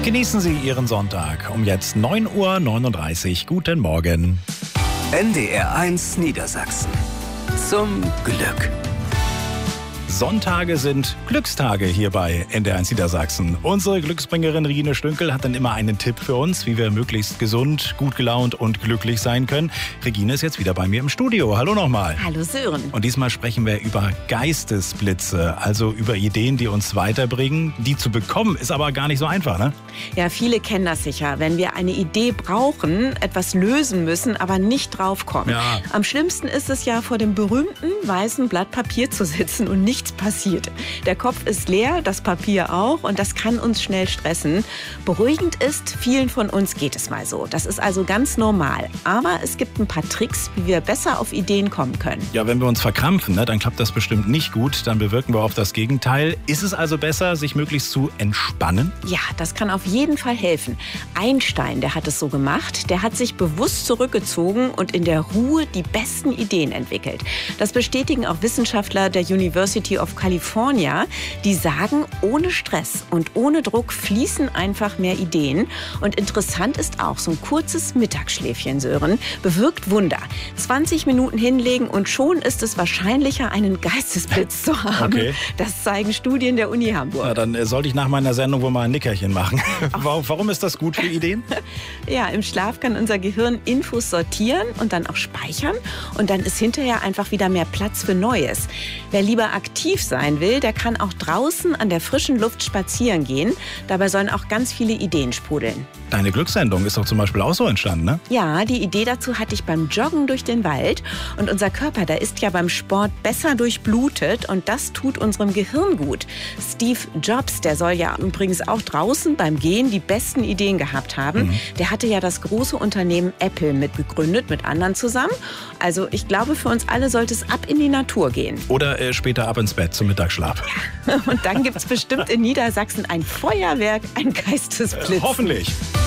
Genießen Sie Ihren Sonntag um jetzt 9:39 Uhr. Guten Morgen. NDR1 Niedersachsen. Zum Glück. Sonntage sind Glückstage hier bei NDR1 Niedersachsen. Unsere Glücksbringerin Regine Stünkel hat dann immer einen Tipp für uns, wie wir möglichst gesund, gut gelaunt und glücklich sein können. Regine ist jetzt wieder bei mir im Studio. Hallo nochmal. Hallo Sören. Und diesmal sprechen wir über Geistesblitze, also über Ideen, die uns weiterbringen. Die zu bekommen ist aber gar nicht so einfach, ne? Ja, viele kennen das sicher. Wenn wir eine Idee brauchen, etwas lösen müssen, aber nicht draufkommen. Ja. Am schlimmsten ist es ja, vor dem berühmten weißen Blatt Papier zu sitzen und nichts passiert. Der Kopf ist leer, das Papier auch, und das kann uns schnell stressen. Beruhigend ist, vielen von uns geht es mal so. Das ist also ganz normal. Aber es gibt ein paar Tricks, wie wir besser auf Ideen kommen können. Ja, wenn wir uns verkrampfen, ne, dann klappt das bestimmt nicht gut. Dann bewirken wir oft das Gegenteil. Ist es also besser, sich möglichst zu entspannen? Ja, das kann auf jeden Fall helfen. Einstein, der hat es so gemacht. Der hat sich bewusst zurückgezogen und in der Ruhe die besten Ideen entwickelt. Das bestätigen auch Wissenschaftler der University of California. Die sagen, ohne Stress und ohne Druck fließen einfach mehr Ideen. Und interessant ist auch, so ein kurzes Mittagsschläfchen, Sören, bewirkt Wunder. 20 Minuten hinlegen und schon ist es wahrscheinlicher, einen Geistesblitz zu haben. Okay. Das zeigen Studien der Uni Hamburg. Ja, dann sollte ich nach meiner Sendung wohl mal ein Nickerchen machen. Warum ist das gut für Ideen? Ja, im Schlaf kann unser Gehirn Infos sortieren und dann auch speichern. Und dann ist hinterher einfach wieder mehr Platz für Neues. Wer lieber aktiv sein will, der kann auch draußen an der frischen Luft spazieren gehen. Dabei sollen auch ganz viele Ideen sprudeln. Deine Glückssendung ist doch zum Beispiel auch so entstanden, ne? Ja, die Idee dazu hatte ich beim Joggen durch den Wald. Und unser Körper, der ist ja beim Sport besser durchblutet und das tut unserem Gehirn gut. Steve Jobs, der soll ja übrigens auch draußen beim Gehen die besten Ideen gehabt haben. Der hatte ja das große Unternehmen Apple mitgegründet, mit anderen zusammen. Also ich glaube, für uns alle sollte es ab in die Natur gehen. Oder später ab ins Bett zum Mittagsschlaf. Und dann gibt es bestimmt in Niedersachsen ein Feuerwerk, ein Geistesblitz. Hoffentlich.